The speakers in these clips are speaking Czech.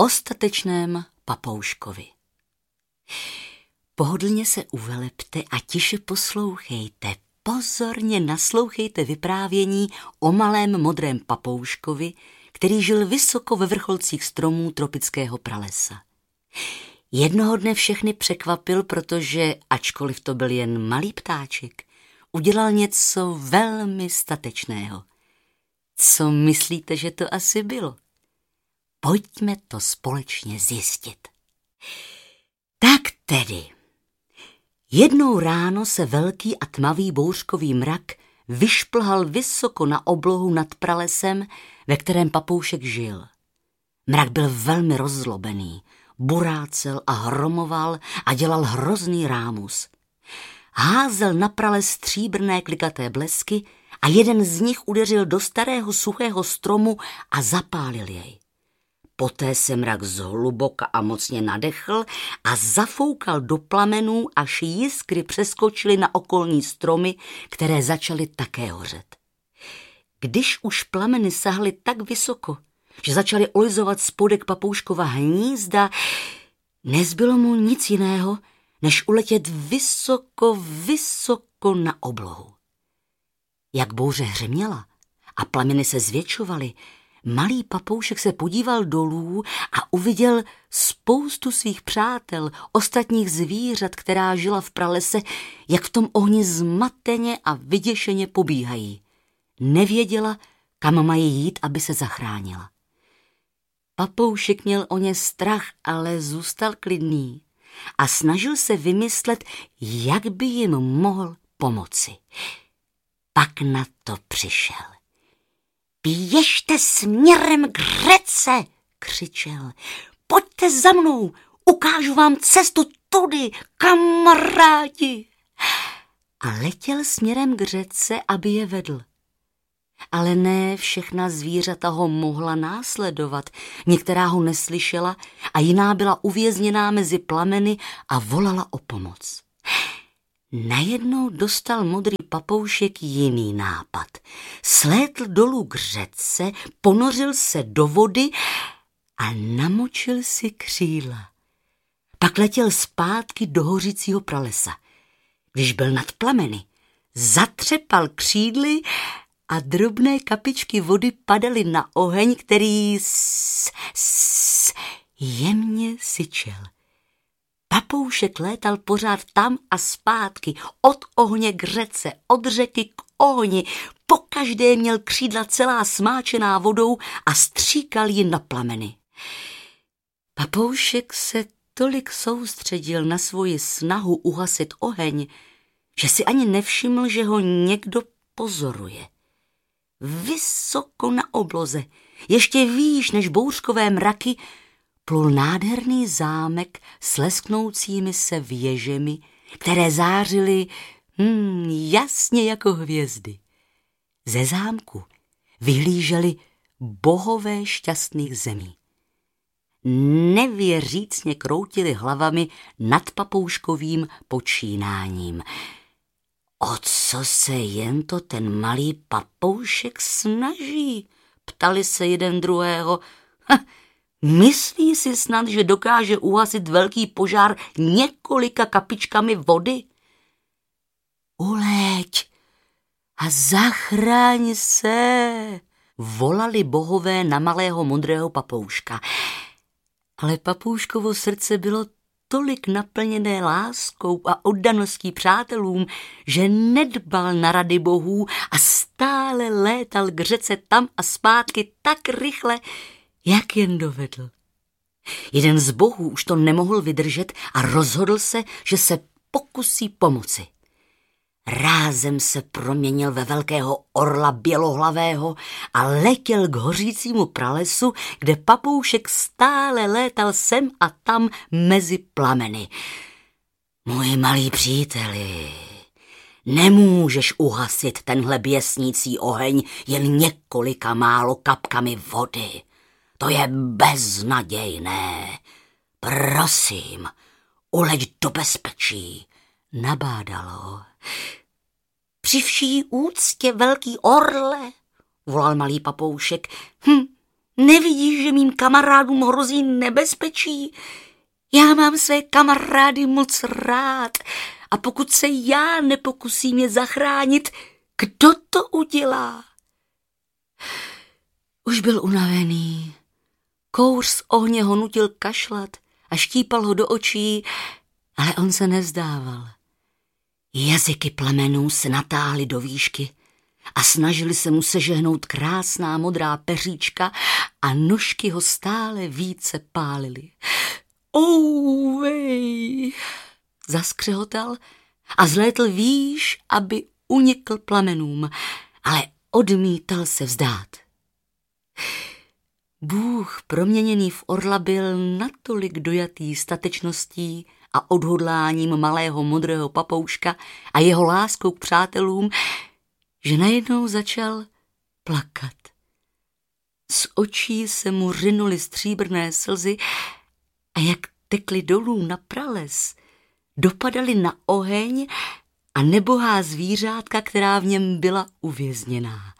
o statečném papouškovi. Pohodlně se uvelepte a tiše poslouchejte, pozorně naslouchejte vyprávění o malém modrém papouškovi, který žil vysoko ve vrcholcích stromů tropického pralesa. Jednoho dne všechny překvapil, protože, ačkoliv to byl jen malý ptáček, udělal něco velmi statečného. Co myslíte, že to asi bylo? Pojďme to společně zjistit. Tak tedy. Jednou ráno se velký a tmavý bouřkový mrak vyšplhal vysoko na oblohu nad pralesem, ve kterém papoušek žil. Mrak byl velmi rozzlobený, burácel a hromoval a dělal hrozný rámus. Házel na prales stříbrné klikaté blesky a jeden z nich udeřil do starého suchého stromu a zapálil jej. Poté se mrak zhluboka a mocně nadechl a zafoukal do plamenů, až jiskry přeskočily na okolní stromy, které začaly také hořet. Když už plameny sahly tak vysoko, že začaly olizovat spodek papouškova hnízda, nezbylo mu nic jiného, než uletět vysoko, vysoko na oblohu. Jak bouře hřeměla a plameny se zvětšovaly, malý papoušek se podíval dolů a uviděl spoustu svých přátel, ostatních zvířat, která žila v pralese, jak v tom ohni zmateně a vyděšeně pobíhají. Nevěděla, kam mají jít, aby se zachránila. Papoušek měl o ně strach, ale zůstal klidný a snažil se vymyslet, jak by jim mohl pomoci. Pak na to přišel. Běžte směrem k řece, křičel. Pojďte za mnou, ukážu vám cestu tudy, kamarádi. A letěl směrem k řece, aby je vedl. Ale ne všechna zvířata ho mohla následovat, některá ho neslyšela a jiná byla uvězněná mezi plameny a volala o pomoc. Najednou dostal modrý papoušek jiný nápad. Slétl dolů k řece, ponořil se do vody a namočil si křídla. Pak letěl zpátky do hořícího pralesa. Když byl nad plameny, zatřepal křídly a drobné kapičky vody padaly na oheň, který jemně syčel. Papoušek létal pořád tam a zpátky, od ohně k řece, od řeky k ohni. Pokaždé měl křídla celá smáčená vodou a stříkal ji na plameny. Papoušek se tolik soustředil na svoji snahu uhasit oheň, že si ani nevšiml, že ho někdo pozoruje. Vysoko na obloze, ještě výš než bouřkové mraky, plul nádherný zámek s lesknoucími se věžemi, které zářily jasně jako hvězdy. Ze zámku vyhlížely bohové šťastných zemí. Nevěřícně kroutili hlavami nad papouškovým počínáním. O co se jen to ten malý papoušek snaží? Ptali se jeden druhého. Myslí si snad, že dokáže uhasit velký požár několika kapičkami vody? Uleď a zachráň se, volali bohové na malého modrého papouška. Ale papouškovo srdce bylo tolik naplněné láskou a oddaností přátelům, že nedbal na rady bohů a stále létal k řece tam a zpátky tak rychle, jak jen dovedl. Jeden z bohů už to nemohl vydržet a rozhodl se, že se pokusí pomoci. Rázem se proměnil ve velkého orla bělohlavého a letěl k hořícímu pralesu, kde papoušek stále létal sem a tam mezi plameny. Můj malý příteli, nemůžeš uhasit tenhle běsnící oheň jen několika málo kapkami vody. To je beznadějné. Prosím, uleď do bezpečí, nabádalo. Při vší úctě, velký orle, volal malý papoušek, Nevidíš, že mým kamarádům hrozí nebezpečí? Já mám své kamarády moc rád a pokud se já nepokusím je zachránit, kdo to udělá? Už byl unavený. Kouř z ohně ho nutil kašlat a štípal ho do očí, ale on se nevzdával. Jazyky plamenů se natáhly do výšky a snažili se mu sežehnout krásná modrá peříčka a nožky ho stále více pálily. Ouvej, zaskřehotal a zlétl výš, aby unikl plamenům, ale odmítal se vzdát. Bůh proměněný v orla byl natolik dojatý statečností a odhodláním malého modrého papouška a jeho láskou k přátelům, že najednou začal plakat. Z očí se mu rynuly stříbrné slzy a jak tekly dolů na prales, dopadaly na oheň a nebohá zvířátka, která v něm byla uvězněná.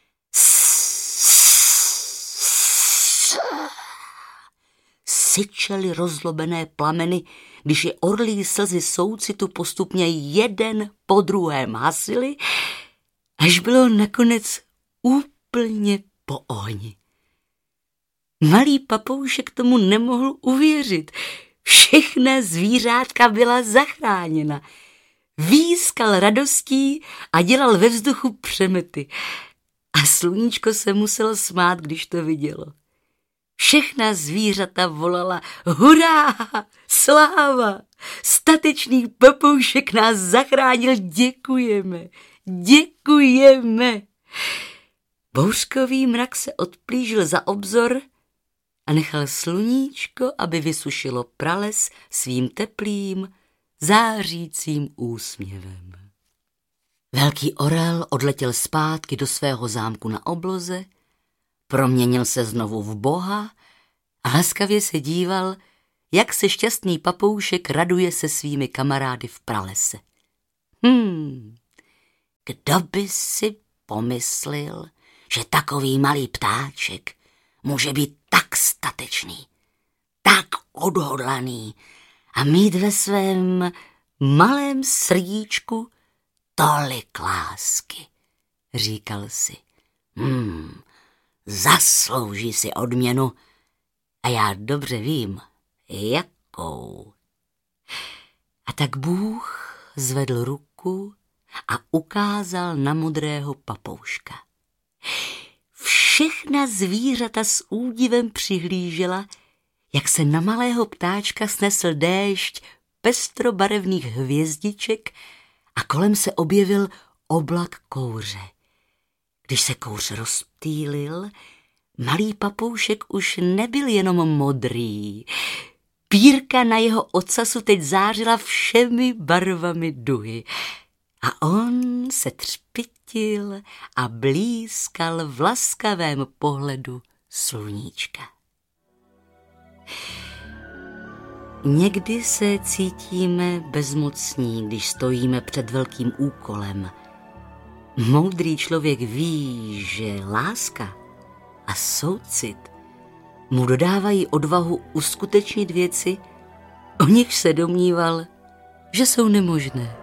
Syčely rozlobené plameny, když je orlí slzy soucitu postupně jeden po druhém hasily, až bylo nakonec úplně po ohni. Malý papoušek tomu nemohl uvěřit. Všechna zvířátka byla zachráněna. Výskal radostí a dělal ve vzduchu přemety. A sluníčko se muselo smát, když to vidělo. Všechna zvířata volala: hurá, sláva, statečný papoušek nás zachránil, děkujeme, děkujeme. Bouřkový mrak se odplížil za obzor a nechal sluníčko, aby vysušilo prales svým teplým, zářícím úsměvem. Velký orel odletěl zpátky do svého zámku na obloze, proměnil se znovu v boha a laskavě se díval, jak se šťastný papoušek raduje se svými kamarády v pralese. Kdo by si pomyslel, že takový malý ptáček může být tak statečný, tak odhodlaný a mít ve svém malém srdíčku tolik lásky, říkal si. Zaslouží si odměnu a já dobře vím, jakou. A tak Bůh zvedl ruku a ukázal na modrého papouška. Všechna zvířata s údivem přihlížela, jak se na malého ptáčka snesl déšť pestrobarevných hvězdiček a kolem se objevil oblak kouře. Když se kouř rozptýlil, malý papoušek už nebyl jenom modrý. Pírka na jeho ocasu teď zářila všemi barvami duhy. A on se třpitil a blízkal v laskavém pohledu sluníčka. Někdy se cítíme bezmocní, když stojíme před velkým úkolem. Moudrý člověk ví, že láska a soucit mu dodávají odvahu uskutečnit věci, o nich se domníval, že jsou nemožné.